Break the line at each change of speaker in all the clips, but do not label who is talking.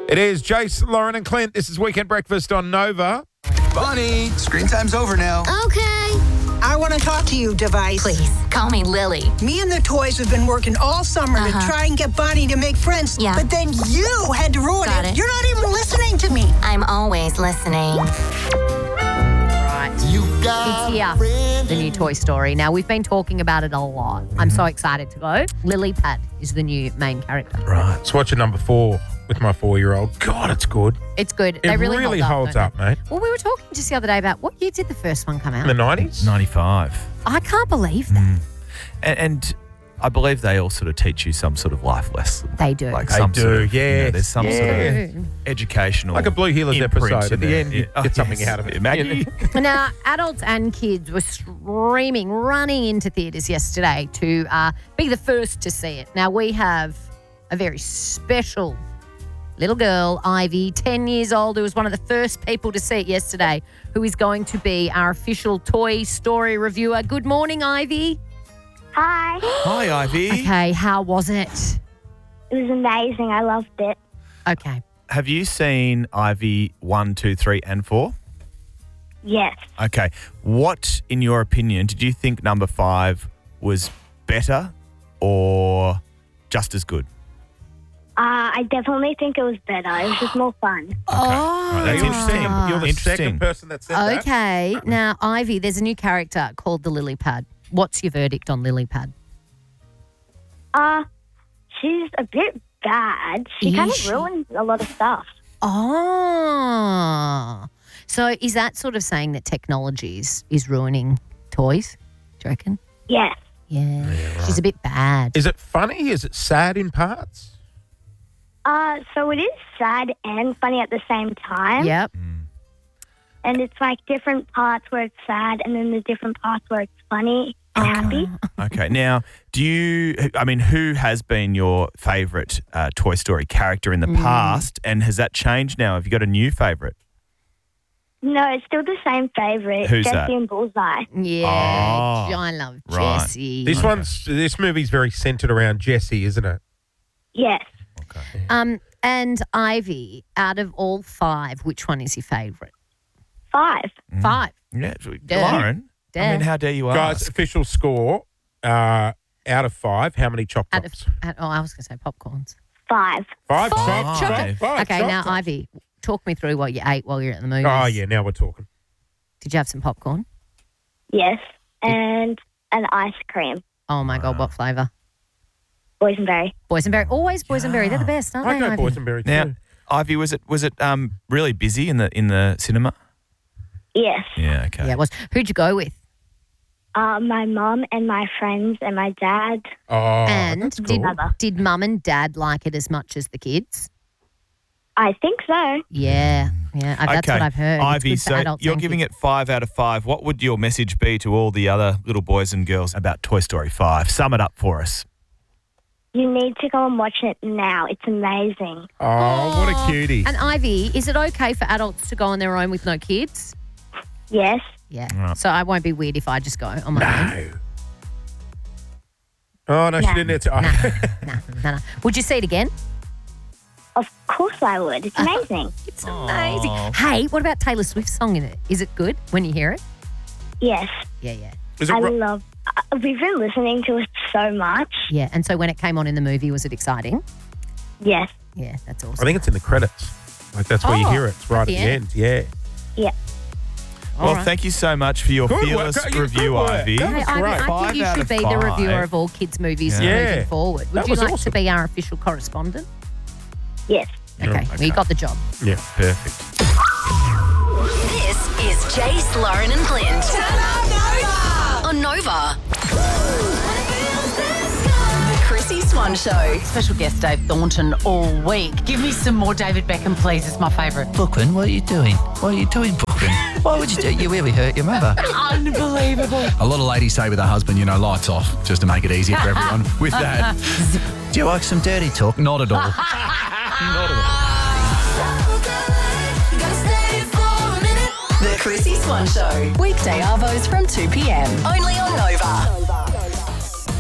It is Jace, Lauren and Clint. This is Weekend Breakfast on Nova.
Bonnie, screen time's over now.
Okay.
I want to talk to you, device.
Please, call me Lily.
Me and the toys have been working all summer to try and get Bonnie to make friends.
Yeah.
But then you had to ruin
Got
it.
it.
You're not even listening to me.
I'm always listening.
Right. It's here, the new Toy Story. Now, we've been talking about it a lot. I'm so excited to go. Lily Pad is the new main character.
Right. It's watching number 4 with my 4-year-old. God, it's good.
It's good.
It
They really
holds
don't
up, mate.
they? Well, we were talking just the other day about what year did the first one come out?
In the 90s?
95.
I can't believe that.
And I believe they all sort of teach you some sort of life lesson.
They do.
Like
They
some
do,
sort of,
yes.
there's some sort of educational
Like a Blue Heelers
imprint
episode. At
in
the
there.
end, you get something out of it.
Maggie.
Now, adults and kids were streaming, running into theatres yesterday to be the first to see it. Now, we have a very special little girl, Ivy, 10 years old, who was one of the first people to see it yesterday, who is going to be our official Toy Story reviewer. Good morning, Ivy.
Hi.
Hi, Ivy.
Okay, how was it?
It was amazing. I loved it.
Okay.
Have you seen Ivy 1, 2, 3 and 4?
Yes.
Okay. What, in your opinion, did you think number 5 was better or just as good?
I definitely think it was better. It was just more fun.
Oh,
Right, that's interesting.
You're the
Interesting.
second person that said that.
okay. Now, Ivy, there's a new character called the Lily Pad. What's your verdict on Lily Pad?
She's a bit bad. She
Is
kind of
she?
ruined a lot of stuff.
Oh. So is that sort of saying that technology is ruining toys? Do you reckon?
Yes.
Yeah. She's a bit bad.
Is it funny? Is it sad in parts?
So it is sad and funny at the same time.
Yep.
And it's like different parts where it's sad and then the different parts where it's funny and happy.
Okay. Now, who has been your favourite Toy Story character in the past, and has that changed now? Have you got a new favourite?
No, it's still the same favourite.
Who's
Jessie
that?
and Bullseye.
Yeah.
Oh,
I love
right.
Jessie.
This movie's very centred around Jessie, isn't it?
Yes.
And Ivy, out of all 5, which one is your favourite?
5.
5.
Yeah.
Duh.
Lauren,
Duh.
I mean, how dare you
Guys,
ask?
official score out of 5. How many chop
I
tops?
was going to say popcorns.
5.
5
Five.
chop
Five.
tops.
Okay, now, Ivy, talk me through what you ate while you're at the movies.
Oh, yeah, now we're talking.
Did you have some popcorn?
Yes. And an ice cream.
Oh, my God, what flavour?
Boysenberry.
Boysenberry. Always boysenberry. They're the best, aren't
I
they,
go
Ivy?
boysenberry too.
Now, Ivy, was it really busy in the cinema?
Yes.
Yeah. Okay.
Yeah, it was. Who'd you go with?
My mum and my friends and my dad.
Oh,
And
that's cool.
did mum and dad like it as much as the kids?
I think so.
Yeah. That's what I've heard. It's
Ivy,
good for
so
adults
you're
and
giving
kids.
it 5 out of 5. What would your message be to all the other little boys and girls about Toy Story 5? Sum it up for us.
You need to go and watch it now. It's amazing.
Oh, what a cutie.
And Ivy, is it okay for adults to go on their own with no kids?
Yes.
Yeah.
Right.
So I won't be weird if I just go on my own.
No. Oh, no, she didn't answer.
No. Would you see it again?
Of course I would. It's amazing.
It's amazing. Hey, what about Taylor Swift's song in it? Is it good when you hear it?
Yes.
Yeah.
Is it
I
ro-
love we've been listening to it so much.
Yeah. And so when it came on in the movie, was it exciting?
Yes.
Yeah, that's
I
awesome.
think it's in the credits. Like, that's where you hear it. It's right at the end. Yeah.
Yeah.
All
Well,
right.
thank you so much for your
Good work.
fearless
Yeah, good
review,
work.
Ivy.
That
Hey,
was
Ivy,
great.
I think
5
you
out
should
of
be the
5.
reviewer of all kids' movies
Yeah.
moving forward. Would
That
you
was
like
awesome.
to be our official correspondent?
Yes.
Okay, well, you got the job.
Yeah.
Perfect.
This is Jace, Lauren and Clint. On Nova. The Chrissy Swan Show.
Special guest Dave Thornton all week. Give me some more David Beckham, please. It's my favourite.
Brooklyn, what are you doing? What are you doing, Brooklyn? Why would you do it? You really hurt your mother.
Unbelievable.
A lot of ladies say with their husband, lights off, just to make it easier for everyone. With that,
Do you like some dirty talk?
not at all.
Not at all.
The Chrissy Swan Show. Weekday arvos from 2 p.m. Only on Nova.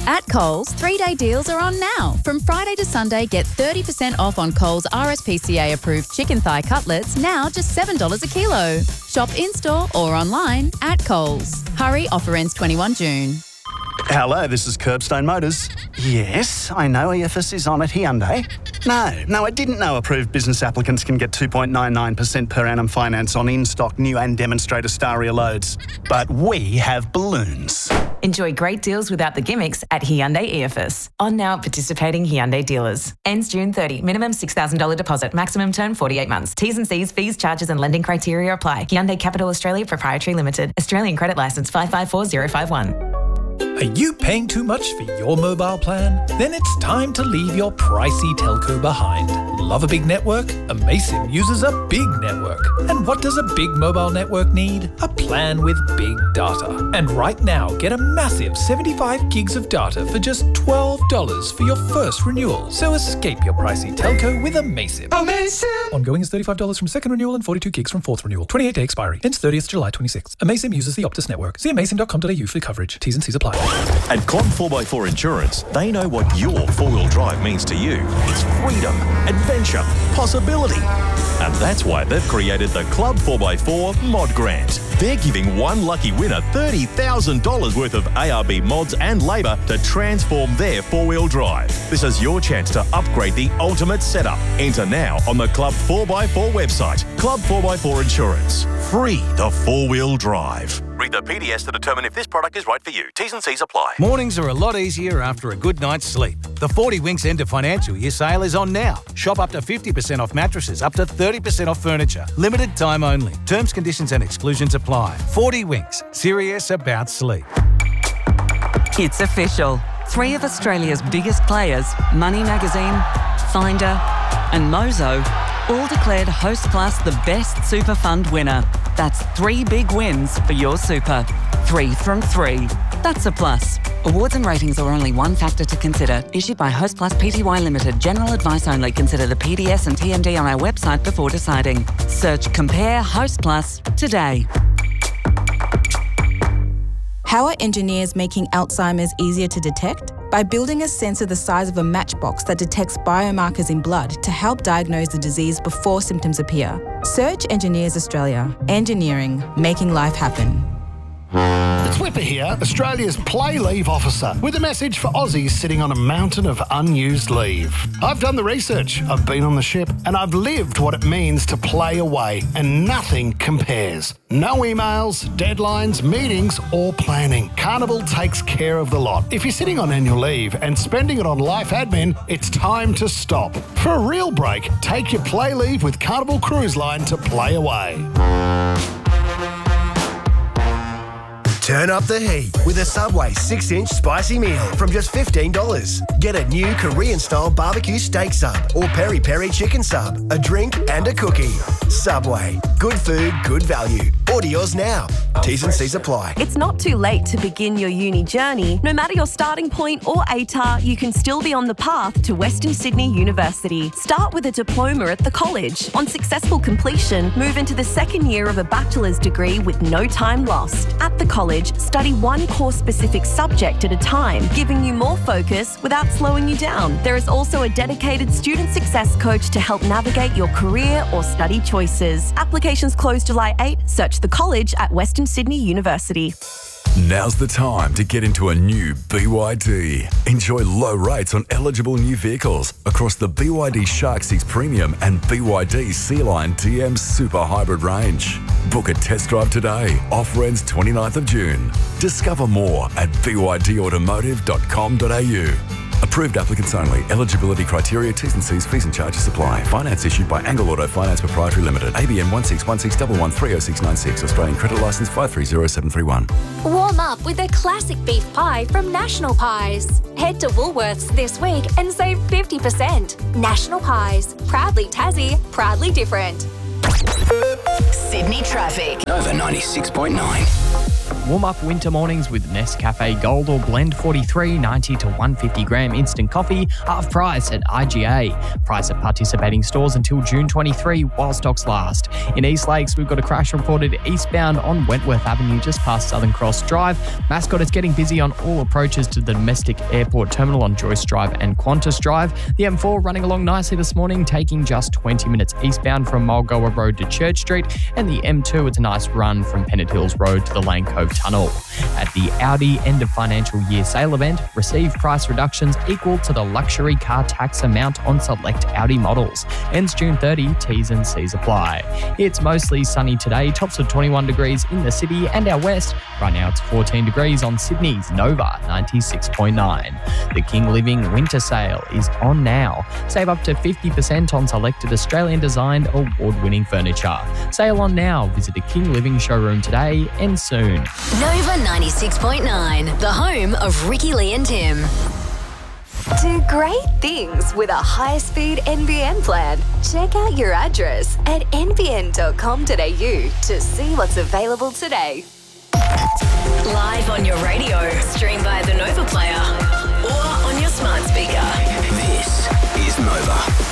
At Coles, 3-day deals are on now. From Friday to Sunday, get 30% off on Coles RSPCA-approved chicken thigh cutlets, now just $7 a kilo. Shop in-store or online at Coles. Hurry, offer ends 21 June.
Hello, this is Curbstone Motors. Yes, I know EFS is on at Hyundai. No, I didn't know approved business applicants can get 2.99% per annum finance on in-stock new and demonstrator Staria loads. But we have balloons.
Enjoy great deals without the gimmicks at Hyundai EFS. On now at participating Hyundai dealers. Ends June 30. Minimum $6,000 deposit. Maximum term 48 months. T's and C's, fees, charges and lending criteria apply. Hyundai Capital Australia Proprietary Limited. Australian Credit Licence 554051.
Are you paying too much for your mobile plan? Then it's time to leave your pricey telco behind. Love a big network? Amaysim uses a big network. And what does a big mobile network need? A plan with big data. And right now, get a massive 75 gigs of data for just $12 for your first renewal. So escape your pricey telco with Amaysim. Amaysim! Ongoing is $35 from second renewal and 42 gigs from fourth renewal. 28-day expiry. Ends 30th July 26. Amaysim uses the Optus network. See amaysim.com.au for coverage. T's and C's apply.
At Club 4x4 Insurance, they know what your four-wheel drive means to you. It's freedom, adventure, possibility. And that's why they've created the Club 4x4 Mod Grant. They're giving one lucky winner $30,000 worth of ARB mods and labour to transform their four-wheel drive. This is your chance to upgrade the ultimate setup. Enter now on the Club 4x4 website. Club 4x4 Insurance. Free the four-wheel drive. Read the PDS to determine if this product is right for you. T's and C's apply.
Mornings are a lot easier after a good night's sleep. The 40 Winks end of financial year sale is on now. Shop up to 50% off mattresses, up to 30% off furniture. Limited time only. Terms, conditions and exclusions apply. 40 Winks. Serious about sleep.
It's official. 3 of Australia's biggest players, Money Magazine, Finder and Mozo, all declared Host Plus the best super fund winner. That's 3 big wins for your super. 3 from 3. That's a plus. Awards and ratings are only one factor to consider. Issued by Host Plus Pty Limited. General advice only. Consider the PDS and TMD on our website before deciding. Search Compare Host Plus today.
How are engineers making Alzheimer's easier to detect? By building a sensor the size of a matchbox that detects biomarkers in blood to help diagnose the disease before symptoms appear. Search Engineers Australia. Engineering, making life happen.
It's Whipper here, Australia's play leave officer, with a message for Aussies sitting on a mountain of unused leave. I've done the research, I've been on the ship, and I've lived what it means to play away, and nothing compares. No emails, deadlines, meetings, or planning. Carnival takes care of the lot. If you're sitting on annual leave and spending it on life admin, it's time to stop. For a real break, take your play leave with Carnival Cruise Line to play away.
Turn up the heat with a Subway 6-inch spicy meal from just $15. Get a new Korean-style barbecue steak sub or peri-peri chicken sub, a drink and a cookie. Subway. Good food, good value. Order yours now. T's and C's apply.
It's not too late to begin your uni journey. No matter your starting point or ATAR, you can still be on the path to Western Sydney University. Start with a diploma at the college. On successful completion, move into the second year of a bachelor's degree with no time lost. At the college, study one course-specific subject at a time, giving you more focus without slowing you down. There is also a dedicated student success coach to help navigate your career or study choices. Applications close July 8. Search the college at Western Sydney University.
Now's the time to get into a new BYD. Enjoy low rates on eligible new vehicles across the BYD Shark 6 Premium and BYD Sea-Line TM Super Hybrid range. Book a test drive today. Offer ends 29th of June. Discover more at bydautomotive.com.au. Approved applicants only. Eligibility criteria, T's and C's, fees and charges apply. Finance issued by Angle Auto Finance Proprietary Limited. ABN 161611130696. Australian Credit Licence 530731.
Warm up with a classic beef pie from National Pies. Head to Woolworths this week and save 50%. National Pies. Proudly Tassie, proudly different.
Sydney traffic.
Nova 96.9.
Warm up winter mornings with Nescafe Gold or Blend 43, 90 to 150 gram instant coffee, half price at IGA. Price at participating stores until June 23 while stocks last. In East Lakes, we've got a crash reported eastbound on Wentworth Avenue just past Southern Cross Drive. Mascot is getting busy on all approaches to the domestic airport terminal on Joyce Drive and Qantas Drive. The M4 running along nicely this morning, taking just 20 minutes eastbound from Mulgoa Road to Church Street, and the M2, it's a nice run from Pennant Hills Road to the Lane Cove Tunnel. At the Audi end of financial year sale event, receive price reductions equal to the luxury car tax amount on select Audi models. Ends June 30, T's and C's apply. It's mostly sunny today, tops of 21 degrees in the city and our west. Right now it's 14 degrees on Sydney's Nova 96.9. The King Living Winter Sale is on now. Save up to 50% on selected Australian designed award-winning furniture. Sale on now. Visit a King Living showroom today and soon.
Nova 96.9, the home of Ricky Lee and Tim. Do great things with a high-speed NBN plan. Check out your address at nbn.com.au to see what's available today. Live on your radio, stream by the Nova player, or on your smart speaker.
This is Nova.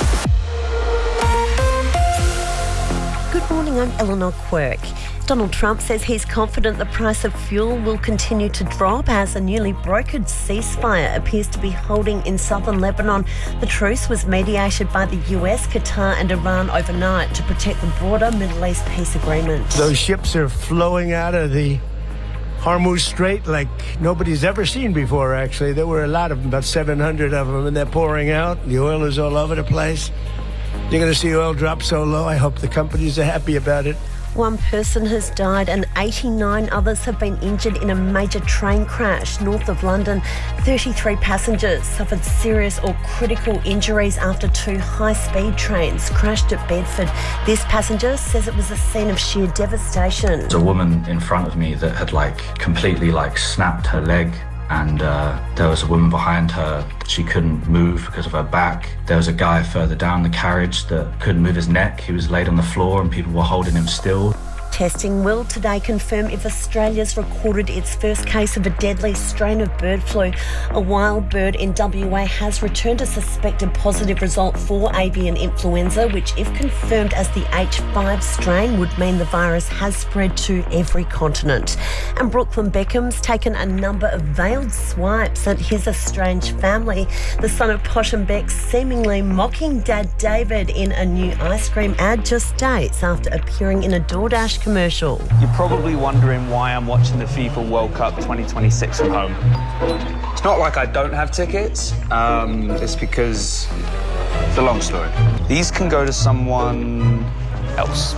Good morning, I'm Eleanor Quirk. Donald Trump says he's confident the price of fuel will continue to drop as a newly brokered ceasefire appears to be holding in southern Lebanon. The truce was mediated by the US, Qatar and Iran overnight to protect the broader Middle East peace agreement.
Those ships are flowing out of the Hormuz Strait like nobody's ever seen before, actually. There were a lot of them, about 700 of them, and they're pouring out. The oil is all over the place. You're going to see oil drop so low. I hope the companies are happy about it.
One person has died and 89 others have been injured in a major train crash north of London. 33 passengers suffered serious or critical injuries after two high-speed trains crashed at Bedford. This passenger says it was a scene of sheer devastation.
There's a woman in front of me that had completely snapped her leg. And there was a woman behind her. She couldn't move because of her back. There was a guy further down the carriage that couldn't move his neck. He was laid on the floor and people were holding him still.
Testing will today confirm if Australia's recorded its first case of a deadly strain of bird flu. A wild bird in WA has returned a suspected positive result for avian influenza, which, if confirmed as the H5 strain, would mean the virus has spread to every continent. And Brooklyn Beckham's taken a number of veiled swipes at his estranged family. The son of Posh and Beck seemingly mocking Dad David in a new ice cream ad just days after appearing in a DoorDash commercial.
You're probably wondering why I'm watching the FIFA World Cup 2026 from home. It's not like I don't have tickets, it's because it's a long story. These can go to someone else.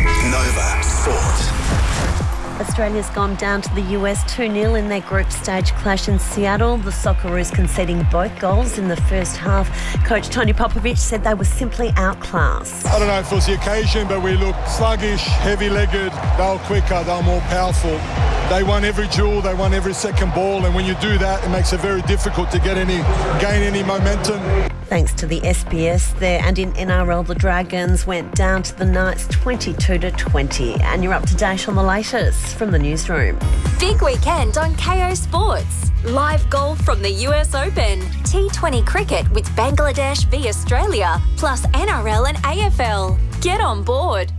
Nova Sport.
Australia's gone down to the US 2-0 in their group stage clash in Seattle. The Socceroos conceding both goals in the first half. Coach Tony Popovich said they were simply outclassed.
I don't know if it was the occasion, but we looked sluggish, heavy-legged. They were quicker, they were more powerful. They won every duel, they won every second ball, and when you do that, it makes it very difficult to gain any momentum.
Thanks to the SBS there, and in NRL, the Dragons went down to the Knights 22-20. And you're up to date on the latest from the newsroom.
Big weekend on KO Sports. Live golf from the US Open. T20 cricket with Bangladesh v Australia, plus NRL and AFL. Get on board.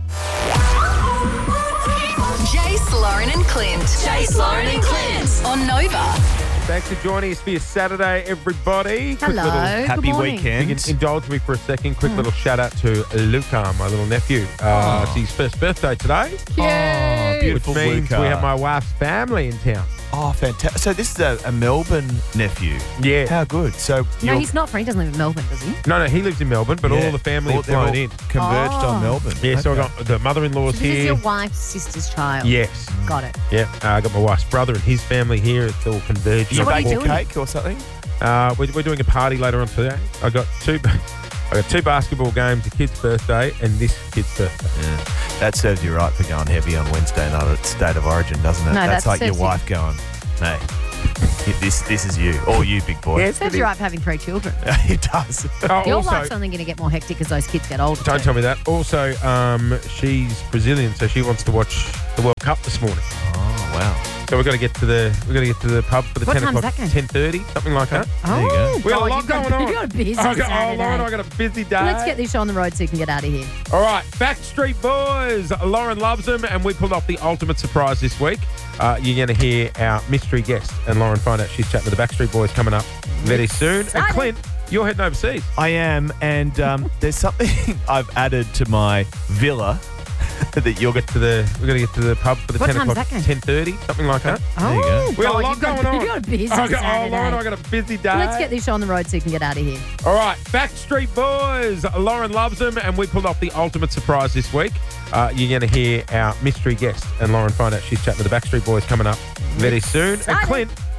Jace, Lauren and Clint. Jace, Lauren and Clint on Nova.
Thanks for joining us for your Saturday, everybody.
Hello,
happy weekend.
You can indulge me for a second. Quick little shout out to Luca, my little nephew. It's his first birthday today.
Yay! Beautiful
Which means
Luca.
we have my wife's family in town.
Oh, fantastic. So this is a Melbourne nephew.
Yeah.
How good. So
No, he's not from. He doesn't live in Melbourne, does he?
No, he lives in Melbourne, but all the family have
they're all
flown in.
Converged
Oh.
on Melbourne.
Yeah, so I
Okay.
got the mother-in-law's
So this is
here.
your wife's sister's child.
Yes.
Got it.
Yeah, I got my wife's brother and his family here. It's all converged.
You
what are you
bake a
doing?
cake or something?
We're doing a party later on today. I got two basketball games, a kid's birthday and this kid's birthday.
Yeah. That serves you right for going heavy on Wednesday night at State of Origin, doesn't it?
No,
That's
that
like your
serves you-
wife going, hey, this is you. Or you, big boy.
Yeah,
It serves you right for having 3 children.
It does.
Your
also,
wife's only going to get more hectic as those kids get older.
don't
too.
tell me that. Also, she's Brazilian, so she wants to watch the World Cup this morning.
Oh, wow.
So we've got to get to the pub for the
What
10
time's
o'clock,
that game?
10:30, something like that.
Oh,
There you go. We got a
God,
lot
you've got-
going on.
you've got a busy
Lauren,
Saturday.
I got a busy day.
Let's get this show on the road so you can get out of here.
All right, Backstreet Boys. Lauren loves them, and we pulled off the ultimate surprise this week. You're going to hear our mystery guest, and Lauren find out she's chatting to the Backstreet Boys coming up very soon. And Clint, you're heading overseas.
I am, and there's something I've added to my villa that you'll get to
we're going to get to the pub for the
What
10
time's
o'clock,
that game?
10:30, something like that.
There you go.
We got a
God,
lot
you've got-
going on.
you've got a busy
Lauren,
Saturday.
I got a busy day.
Let's get this show on the road so you can get out of here.
All right, Backstreet Boys. Lauren loves them, and we pulled off the ultimate surprise this week. You're going to hear our mystery guest, and Lauren find out she's chatting to the Backstreet Boys coming up very soon. And Clint,